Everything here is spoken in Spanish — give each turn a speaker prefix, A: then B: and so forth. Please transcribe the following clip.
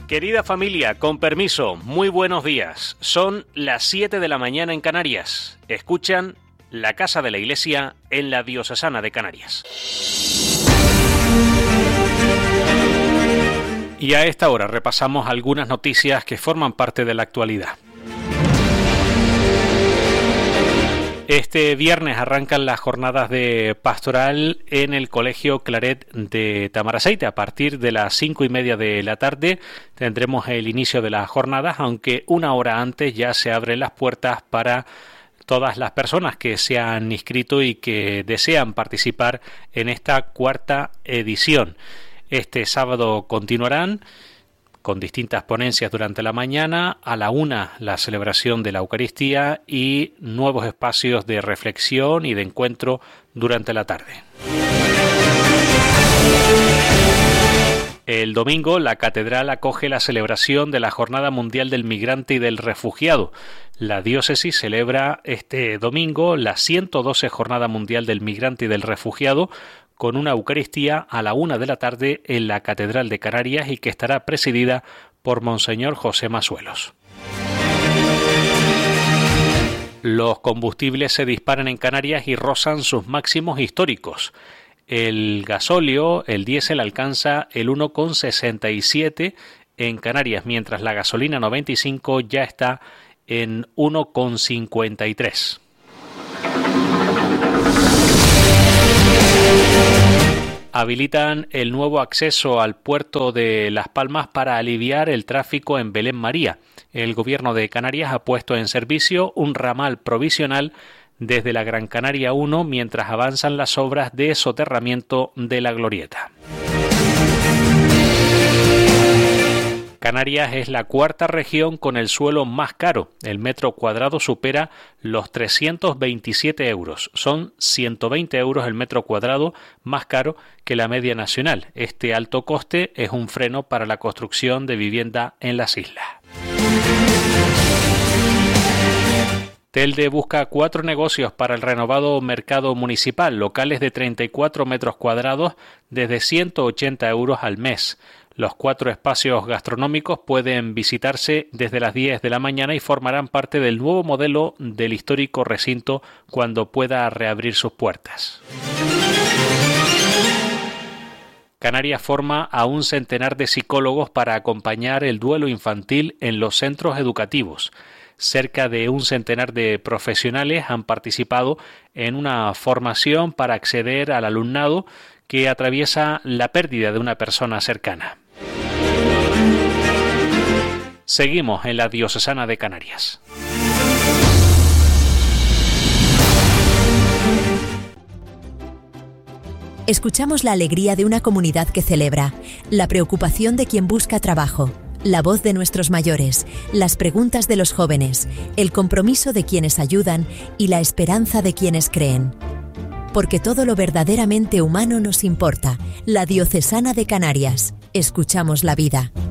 A: Querida familia, con permiso, muy buenos días. Son las 7 de la mañana en Canarias. Escuchan La Casa de la Iglesia en la Diocesana de Canarias. Y a esta hora repasamos algunas noticias que forman parte de la actualidad. Este viernes arrancan las jornadas de pastoral en el Colegio Claret de Tamaraceite. A partir de las 5:30 de la tarde tendremos el inicio de las jornadas, aunque una hora antes ya se abren las puertas para todas las personas que se han inscrito y que desean participar en esta cuarta edición. Este sábado continuarán con distintas ponencias durante la mañana, a la 1 la celebración de la Eucaristía y nuevos espacios de reflexión y de encuentro durante la tarde. El domingo la catedral acoge la celebración de la Jornada Mundial del Migrante y del Refugiado. La diócesis celebra este domingo la 112 Jornada Mundial del Migrante y del Refugiado, con una Eucaristía a la 1 de la tarde en la Catedral de Canarias y que estará presidida por Monseñor José Masuelos. Los combustibles se disparan en Canarias y rozan sus máximos históricos. El gasóleo, el diésel, alcanza el 1,67 en Canarias, mientras la gasolina 95 ya está en 1,53. Habilitan el nuevo acceso al puerto de Las Palmas para aliviar el tráfico en Belén María. El Gobierno de Canarias ha puesto en servicio un ramal provisional desde la Gran Canaria 1 mientras avanzan las obras de soterramiento de la glorieta. Canarias es la cuarta región con el suelo más caro. El metro cuadrado supera los 327 euros. Son 120 euros el metro cuadrado más caro que la media nacional. Este alto coste es un freno para la construcción de vivienda en las islas. Telde busca 4 negocios para el renovado mercado municipal, locales de 34 metros cuadrados desde 180 euros al mes. Los 4 espacios gastronómicos pueden visitarse desde las 10 de la mañana y formarán parte del nuevo modelo del histórico recinto cuando pueda reabrir sus puertas. Canarias forma a un centenar de psicólogos para acompañar el duelo infantil en los centros educativos. Cerca de un centenar de profesionales han participado en una formación para acceder al alumnado que atraviesa la pérdida de una persona cercana. Seguimos en la Diocesana de Canarias.
B: Escuchamos la alegría de una comunidad que celebra, la preocupación de quien busca trabajo, la voz de nuestros mayores, las preguntas de los jóvenes, el compromiso de quienes ayudan y la esperanza de quienes creen. Porque todo lo verdaderamente humano nos importa. La Diocesana de Canarias. Escuchamos la vida.